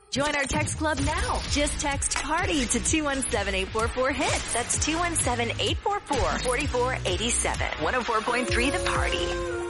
Join our text club now. Just text PARTY to 217-844-HIT. That's 217-844-4487. 104.3 The Party.